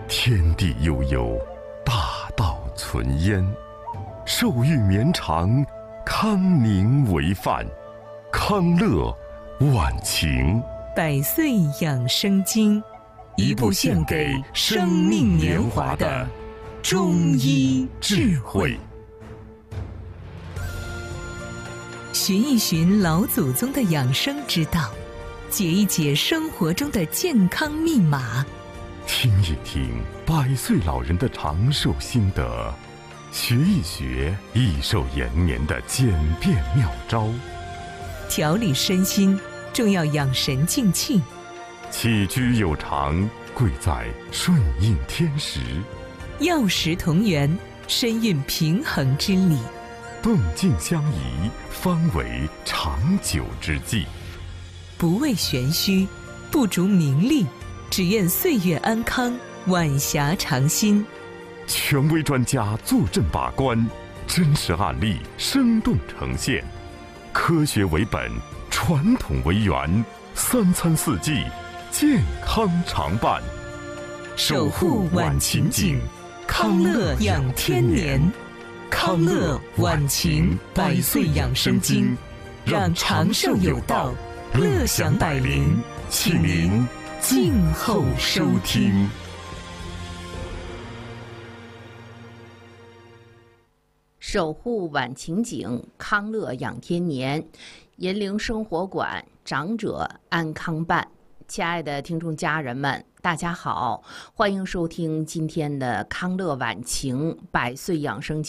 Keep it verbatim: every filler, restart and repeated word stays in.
天地悠悠，大道存焉。寿欲绵长，康宁为范。康乐晚晴， 百岁养生经，一部献给生命年华的中医智慧。寻一寻老祖宗的养生之道，解一解生活中的健康密码， 听一听百岁老人的长寿心得，学一学益寿延年的简便妙招。 调理身心，重要养神静气。 起居有常，贵在顺应天时。 药食同源，身运平衡之理。 动静相宜，方为长久之计。 不为玄虚，不逐名利，只愿岁月安康，晚霞长新。 权威专家坐镇把关，真实案例生动呈现。科学为本，传统为源，三餐四季，健康常伴。 守护晚晴景，康乐养天年。康乐晚晴百岁养生经，让长寿有道，乐享百龄，请您静候收听。 守护晚晴景，康乐养天年，银铃生活馆，长者安康办。亲爱的听众家人们，大家好，欢迎收听今天的康乐晚晴百岁养生经。